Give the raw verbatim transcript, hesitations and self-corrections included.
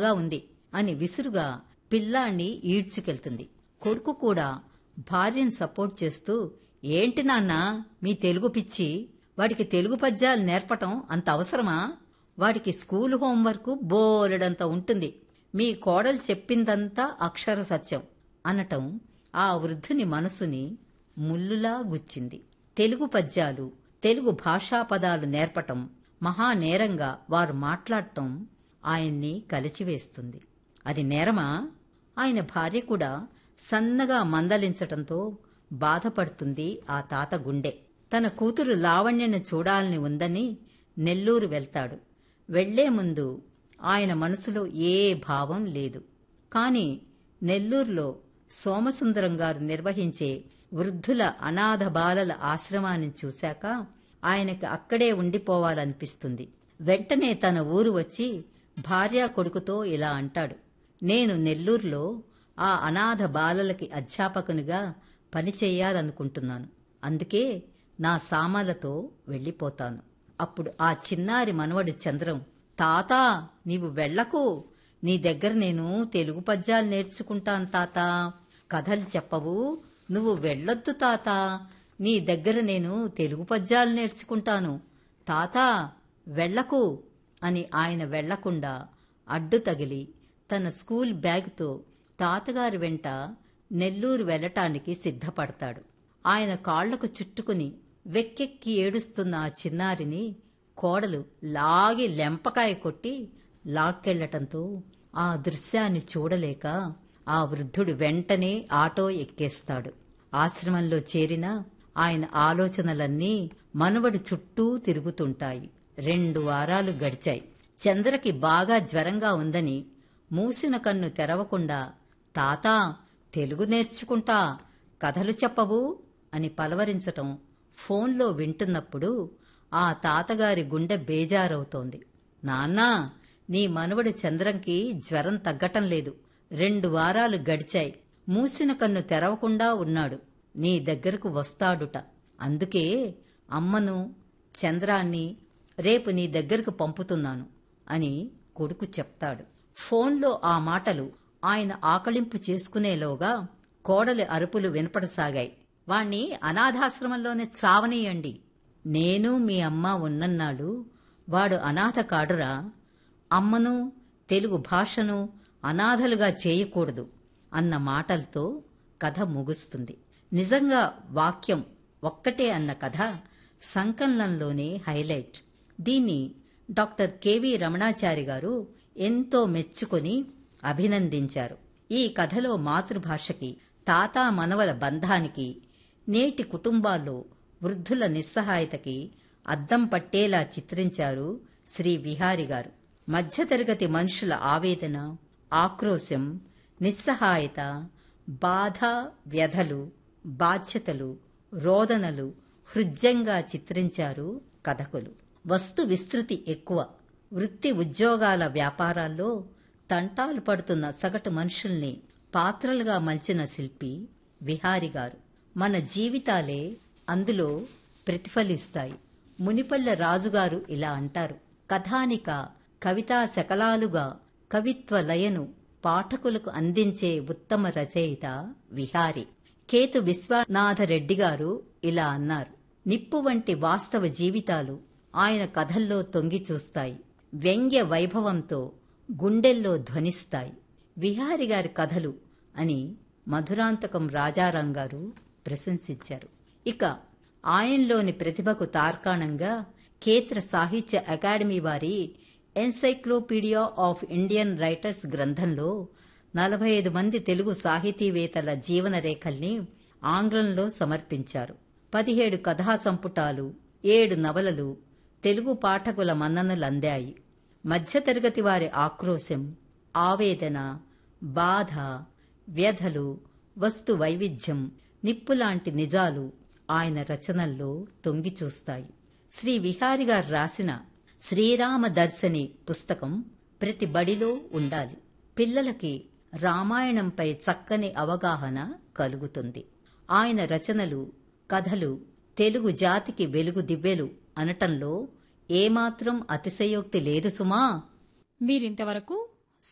బాగా ఉంది అని విసురుగా పిల్లాణ్ణి ఈడ్చుకెళ్తుంది. కొడుకు కూడా భార్యను సపోర్ట్ చేస్తూ, ఏంటి నాన్నా మీ తెలుగు పిచ్చి, వాడికి తెలుగు పద్యాలు నేర్పటం అంత అవసరమా? వాడికి స్కూల్ హోంవర్క్ బోలెడంత ఉంటుంది, మీ కోడలు చెప్పిందంతా అక్షర సత్యం అనటం ఆ వృద్ధుని మనసుని ముల్లులా గుచ్చింది. తెలుగు పద్యాలు, తెలుగు భాషా పదాలు నేర్పటం మహానేరంగా వారు మాట్లాడటం ఆయన్ని కలిచివేస్తుంది. అది నేరమా? ఆయన భార్య కూడా సన్నగా మందలించటంతో బాధపడుతుంది ఆ తాత గుండె. తన కూతురు లావణ్యను చూడాలని ఉందని నెల్లూరు వెళ్తాడు. వెళ్లే ముందు ఆయన మనసులో ఏ భావం లేదు. కాని నెల్లూరులో సోమసుందరం గారు నిర్వహించే వృద్ధుల అనాథ బాలల ఆశ్రమాన్ని చూశాక ఆయనకి అక్కడే ఉండిపోవాలనిపిస్తుంది. వెంటనే తన ఊరు వచ్చి భార్యా కొడుకుతో ఇలా అంటాడు, నేను నెల్లూరులో ఆ అనాథ బాలలకి అధ్యాపకునిగా పనిచెయ్యాలనుకుంటున్నాను. అందుకే నా సామాలతో వెళ్ళిపోతాను. అప్పుడు ఆ చిన్నారి మనవడు చంద్రం, తాతా నీవు వెళ్లకు, నీ దగ్గర నేను తెలుగు పద్యాలు నేర్చుకుంటాను తాతా. కథలు చెప్పవు, నువ్వు వెళ్ళొద్దు తాతా, నీ దగ్గర నేను తెలుగు పద్యాలు నేర్చుకుంటాను. తాతా వెళ్లకు అని ఆయన వెళ్లకుండా అడ్డు తగిలి తన స్కూల్ బ్యాగుతో తాతగారి వెంట నెల్లూరు వెళ్లటానికి సిద్ధపడతాడు. ఆయన కాళ్లకు చుట్టుకుని వెక్కెక్కి ఏడుస్తున్న ఆ చిన్నారిని కోడలు లాగి లెంపకాయ కొట్టి లాక్కెళ్లటంతో ఆ దృశ్యాన్ని చూడలేక ఆ వృద్ధుడు వెంటనే ఆటో ఎక్కేస్తాడు. ఆశ్రమంలో చేరిన ఆయన ఆలోచనలన్నీ మనవడి చుట్టూ తిరుగుతుంటాయి. రెండు వారాలు గడిచాయి. చంద్రకి బాగా జ్వరంగా ఉందని మూసిన కన్ను తెరవకుండా, తాతా తెలుగు నేర్చుకుంటా, కథలు చెప్పవు అని పలవరించటం ఫోన్లో వింటున్నప్పుడు ఆ తాతగారి గుండె బేజారవుతోంది. నాన్నా నీ మనవడి చంద్రంకి జ్వరం తగ్గటం లేదు, రెండు వారాలు గడిచాయి, మూసిన కన్ను తెరవకుండా ఉన్నాడు, నీ దగ్గరకు వస్తాడుట. అందుకే అమ్మను చంద్రాన్ని రేపు నీ దగ్గరకు పంపుతున్నాను అని కొడుకు చెప్తాడు. ఫోన్లో ఆ మాటలు ఆయన ఆకళింపు చేసుకునేలోగా కోడలి అరుపులు వినపడసాగాయి. వాణ్ణి అనాథాశ్రమంలోనే చావనీయండి, నేను మీ అమ్మ ఉన్నన్నాడు వాడు అనాథ కాడురా, అమ్మను తెలుగు భాషను అనాథలుగా చేయకూడదు అన్న మాటలతో కథ ముగుస్తుంది. నిజంగా వాక్యం ఒక్కటే అన్న కథ సంకలనంలోనే హైలైట్. దీన్ని డాక్టర్ కెవి రమణాచారి గారు ఎంతో మెచ్చుకొని అభినందించారు. ఈ కథలో మాతృభాషకి, తాతా మనవల బంధానికి, నేటి కుటుంబాల్లో వృద్ధుల నిస్సహాయతకి అద్దం పట్టేలా చిత్రించారు శ్రీ విహారి గారు. మధ్యతరగతి మనుషుల ఆవేదన, ఆక్రోశం, నిస్సహాయత, బాధ, వ్యధలు, బాధ్యతలు, రోదనలు హృద్యంగా చిత్రించారు కథకులు. వస్తు విస్తృతి ఎక్కువ. వృత్తి ఉద్యోగాల వ్యాపారాల్లో తంటాలు పడుతున్న సగటు మనుషుల్ని పాత్రలుగా మలిచిన శిల్పి విహారి గారు. మన జీవితాలే అందులో ప్రతిఫలిస్తాయి. మునిపళ్ళ రాజుగారు ఇలా అంటారు, కథానిక కవితా శకలాలుగా కవిత్వ లయను పాఠకులకు అందించే ఉత్తమ రచయిత విహారి. కేతు విశ్వనాథరెడ్డి గారు ఇలా అన్నారు, నిప్పు వంటి వాస్తవ జీవితాలు ఆయన కథల్లో తొంగి చూస్తాయి, వ్యంగ్య వైభవంతో గుండెల్లో ధ్వనిస్తాయి. విహారి గారి కథలు అని మధురాంతకం రాజారాం గారు ప్రశంసించారు. ఇక ఆయనలోని ప్రతిభకు తార్కాణంగా కేంద్ర సాహిత్య అకాడమీ వారి ఎన్సైక్లోపీడియా ఆఫ్ ఇండియన్ రైటర్స్ గ్రంథంలో నలభై ఐదు మంది తెలుగు సాహితీవేత్తల జీవన రేఖల్ని ఆంగ్లంలో సమర్పించారు. పదిహేడు కథా సంపుటాలు, ఏడు నవలలు తెలుగు పాఠకుల మన్ననలందాయి. మధ్యతరగతి వారి ఆక్రోశం, ఆవేదన, బాధ, వ్యధలు, వస్తు వైవిధ్యం, నిప్పులాంటి నిజాలు ఆయన రచనల్లో తొంగి చూస్తాయి. శ్రీ విహారి గారు రాసిన శ్రీరామ దర్శని పుస్తకం ప్రతి బడిలో ఉండాలి. పిల్లలకి రామాయణంపై చక్కని అవగాహన కలుగుతుంది. ఆయన రచనలు, కథలు తెలుగు జాతికి వెలుగు దివ్వెలు అనటంలో ఏమాత్రం అతిశయోక్తి లేదు సుమా. మీరింతవరకు